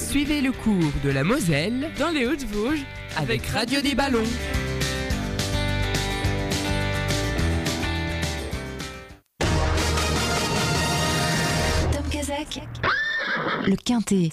Suivez le cours de la Moselle dans les Hautes-Vosges avec Radio des Ballons. Tom Kazak, le Quintet.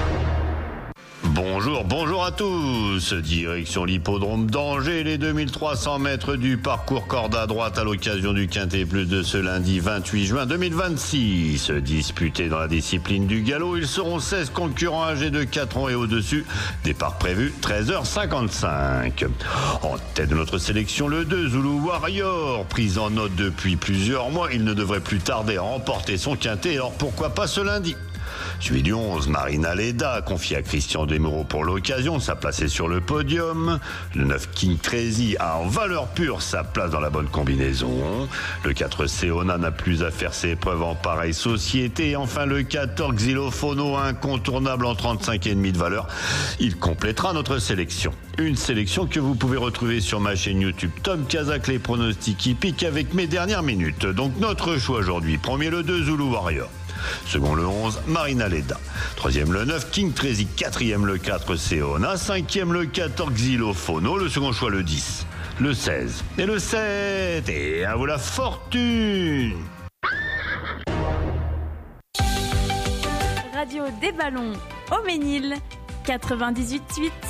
Bonjour à tous. Direction l'hippodrome d'Angers, les 2300 mètres du parcours corde à droite à l'occasion du Quintet Plus de ce lundi 28 juin 2026. Disputés dans la discipline du galop, ils seront 16 concurrents âgés de 4 ans et au-dessus. Départ prévu 13h55. En tête de notre sélection, le 2 Zulu Warrior. Pris en note depuis plusieurs mois, il ne devrait plus tarder à remporter son Quintet. Alors pourquoi pas ce lundi ? Suivi du 11, Marina Leda, confié à Christian Desmureaux pour l'occasion, sa place est sur le podium. Le 9, King Crazy a en valeur pure sa place dans la bonne combinaison. Le 4, Seona n'a plus à faire ses preuves en pareille société. Et enfin, le 14, Xylophono, incontournable en 35,5 de valeur. Il complétera notre sélection. Une sélection que vous pouvez retrouver sur ma chaîne YouTube Tom Kazak, les pronostics hippiques avec mes dernières minutes. Donc notre choix aujourd'hui, premier le 2, Zulu Warrior. Second le 11, Marina Leda. Troisième le 9, King Crazy. Quatrième le 4, Seona. Cinquième le 14, Xylophono. Le second choix le 10, le 16 et le 7. Et à vous la fortune. Radio des Ballons au Ménil 98.8.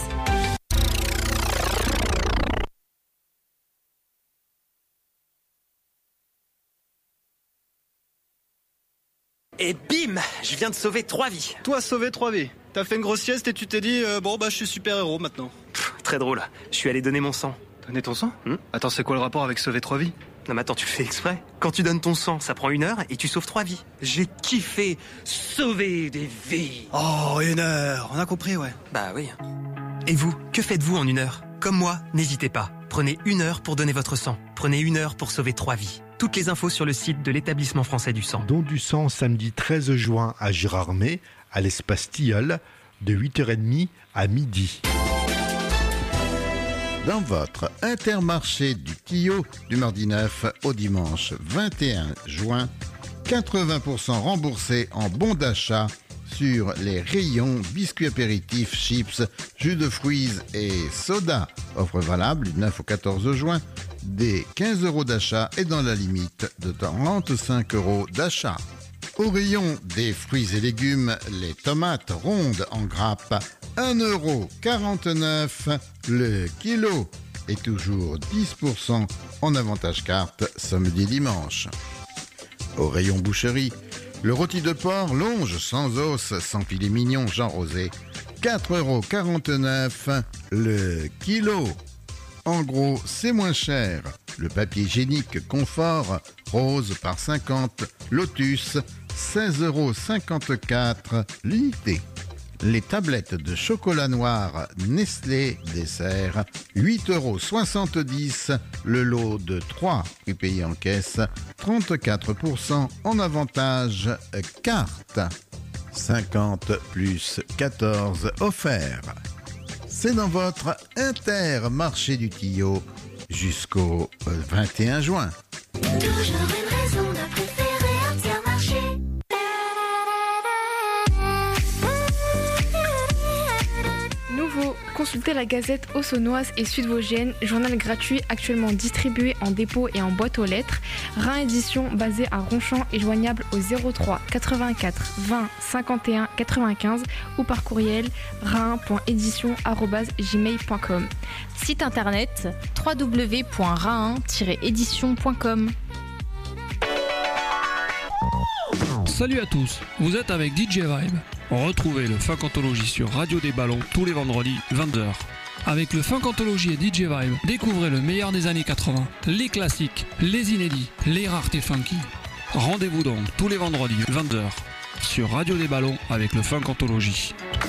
Et bim, je viens de sauver 3 vies. Toi, sauver 3 vies. T'as fait une grosse sieste et tu t'es dit, je suis super-héros maintenant. Très drôle. Je suis allé donner mon sang. Donner ton sang Attends, c'est quoi le rapport avec sauver 3 vies? Non mais attends, tu le fais exprès. Quand tu donnes ton sang, ça prend 1 heure et tu sauves 3 vies. J'ai kiffé sauver des vies. Oh, 1 heure, on a compris, ouais. Bah oui. Et vous, que faites-vous en 1 heure? Comme moi, n'hésitez pas. Prenez 1 heure pour donner votre sang. Prenez 1 heure pour sauver 3 vies. Toutes les infos sur le site de l'Établissement français du sang. Don du sang samedi 13 juin à Girardmer, à l'espace Tilleul, de 8h30 à midi. Dans votre Intermarché du Tillot, du mardi 9 au dimanche 21 juin, 80% remboursés en bons d'achat sur les rayons biscuits apéritifs, chips, jus de fruits et soda. Offre valable du 9 au 14 juin, des 15 € d'achat et dans la limite de 35 € d'achat. Au rayon des fruits et légumes, les tomates rondes en grappe, 1,49 € le kilo et toujours 10% en avantage carte samedi dimanche. Au rayon boucherie, le rôti de porc longe sans os, sans filet mignon Jean Rosé, 4,49 € le kilo. En gros, c'est moins cher. Le papier hygiénique Confort rose par 50, Lotus, 16,54 € l'unité. Les tablettes de chocolat noir Nestlé dessert, 8,70 € le lot de 3, prix payé en caisse, 34% en avantage carte. 50 plus 14 offert. C'est dans votre Intermarché du Tillot jusqu'au 21 juin. Toujours une raison de préférer Intermarché. Nouveau, consultez la Gazette Haute-Saônoise et Sud-Vosgienne, journal gratuit actuellement distribué en dépôt et en boîte aux lettres. Rhin édition basée à Ronchamp et joignable au 03 84 20 51 95 ou par courriel rhin.édition@gmail.com. Site internet www.rhin-édition.com. Salut à tous, vous êtes avec DJ Vibe. Retrouvez le Funk Anthologie sur Radio des Ballons tous les vendredis 20h. Avec le Funk Anthologie et DJ Vibe, découvrez le meilleur des années 80, les classiques, les inédits, les raretés funky. Rendez-vous donc tous les vendredis 20h sur Radio des Ballons avec le Funk Anthologie.